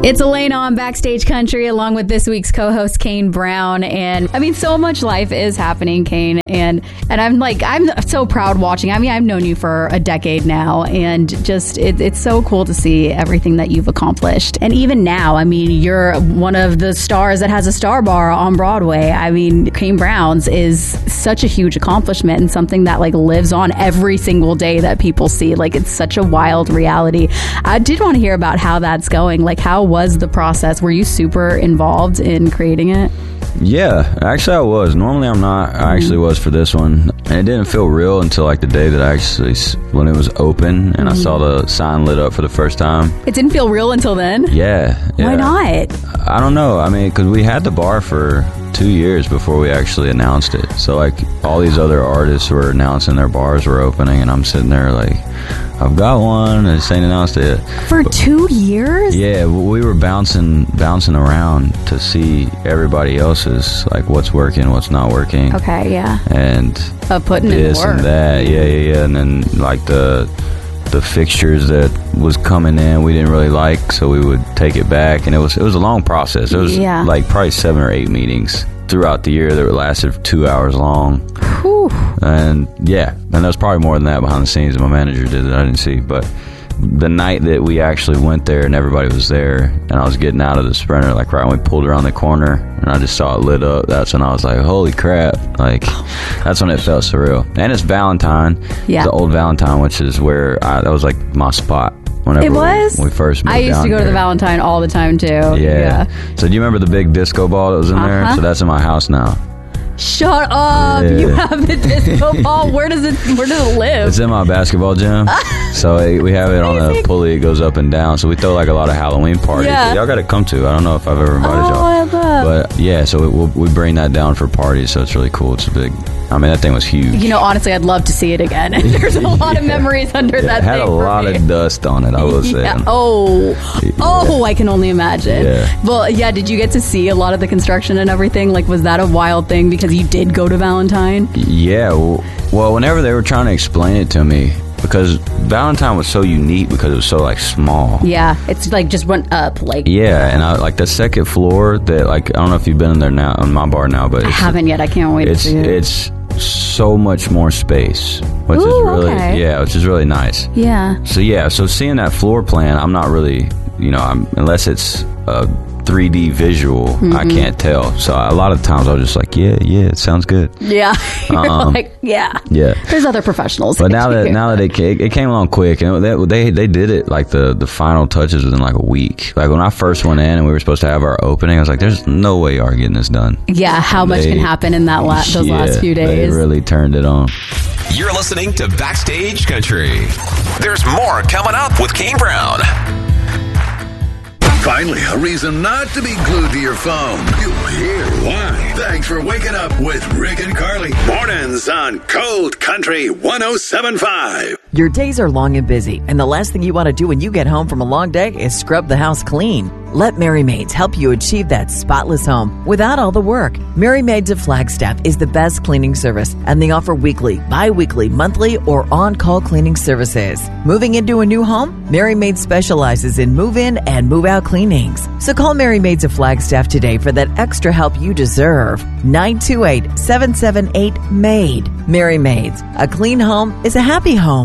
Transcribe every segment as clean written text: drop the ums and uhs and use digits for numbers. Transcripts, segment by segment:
It's Elena on Backstage Country along with this week's co-host Kane Brown. And I mean, so much life is happening, Kane. And I'm so proud watching. I mean, I've known you for a decade now, and just it's so cool to see everything that you've accomplished. And even now, I mean, you're one of the stars that has a star bar on Broadway. I mean, Kane Brown's is such a huge accomplishment and something that like lives on every single day that people see. Like, it's such a wild reality. I did want to hear about how that's going. Like, how was the process? Were you super involved in creating it? Yeah, actually I was. Normally I'm not. I actually was for this one. And it didn't feel real until like the day that when it was open and I saw the sign lit up for the first time. It didn't feel real until then? Yeah. Why not? I don't know. I mean, because we had the bar for 2 years before we actually announced it. So like all these other artists were announcing their bars were opening and I'm sitting there like, I've got one, and just ain't announced it. For 2 years? Yeah, we were bouncing around to see everybody else's, like what's working, what's not working. Okay, yeah. And putting this in work. And that, yeah. And then like the fixtures that was coming in, we didn't really like, so we would take it back, and it was a long process. It was like probably 7 or 8 meetings throughout the year that lasted 2 hours long. Whew. And yeah, and there was probably more than that behind the scenes that my manager did that I didn't see. But the night that we actually went there and everybody was there, and I was getting out of the Sprinter, like right when we pulled around the corner, and I just saw it lit up, that's when I was like, holy crap. Like, that's when it felt surreal. And it's Valentine, the old Valentine, which is where that was like my spot. Whenever it was? we first moved I used down to go here. to the Valentine all the time too. Yeah. So do you remember the big disco ball that was in there? So that's in my house now. Shut up! Yeah. You have the disco ball. Where does it live? It's in my basketball gym. So we have it on a pulley. It goes up and down. So we throw like a lot of Halloween parties. Yeah. Y'all got to come to. I don't know if I've ever invited y'all. I love. But yeah, so we bring that down for parties. So it's really cool. It's a big. I mean, that thing was huge. You know, honestly, I'd love to see it again. There's a lot of memories under that It had thing a lot of dust on it, I will say. Yeah. Oh, I can only imagine. Yeah. Well, yeah, did you get to see a lot of the construction and everything? Like, was that a wild thing because you did go to Valentine? Yeah. Well, whenever they were trying to explain it to me, because Valentine was so unique because it was so like small. Yeah, it's like just went up like. Yeah, and I like the second floor that like I don't know if you've been in there now on my bar now, but I haven't yet. I can't wait to see it. It's so much more space, which is really which is really nice. Yeah. So seeing that floor plan, I'm not really, unless it's a 3D visual, I can't tell. So a lot of times I was just like, yeah, it sounds good. Yeah. You're like, yeah. There's other professionals. But now that it came along quick, and they did it like the final touches within like a week. Like when I first went in and we were supposed to have our opening, I was like, there's no way you are getting this done. Yeah, how much can happen in that those last few days? They really turned it on. You're listening to Backstage Country. There's more coming up with Kane Brown. Finally, a reason not to be glued to your phone. You'll hear why. Thanks for waking up with Rick and Carly. Mornings on Cold Country 107.5. Your days are long and busy, and the last thing you want to do when you get home from a long day is scrub the house clean. Let Mary Maids help you achieve that spotless home without all the work. Mary Maids of Flagstaff is the best cleaning service, and they offer weekly, bi-weekly, monthly, or on-call cleaning services. Moving into a new home? Mary Maids specializes in move-in and move-out cleanings. So call Mary Maids of Flagstaff today for that extra help you deserve. 928-778-MAID. Mary Maids. A clean home is a happy home.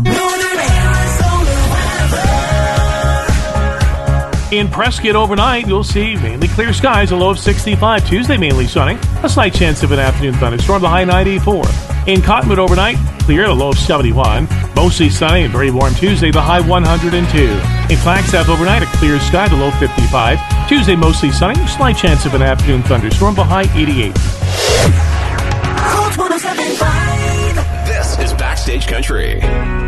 In Prescott overnight, you'll see mainly clear skies, a low of 65. Tuesday, mainly sunny. A slight chance of an afternoon thunderstorm, the high 94. In Cottonwood overnight, clear, a low of 71. Mostly sunny and very warm Tuesday, the high 102. In Flagstaff overnight, a clear sky, the low 55. Tuesday, mostly sunny, slight chance of an afternoon thunderstorm, the high 88. This is Backstage Country.